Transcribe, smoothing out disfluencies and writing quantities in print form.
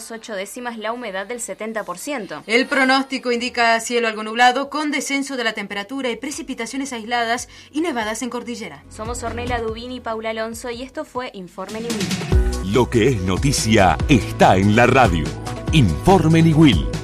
2/8 la humedad del 70%. El pronóstico indica cielo algo nublado con descenso de la temperatura y precipitaciones aisladas y nevadas en cordillera. Somos Ornella Dubín y Paula Alonso y esto fue Informe Niwil. Lo que es noticia está en la radio. Informe Niwil.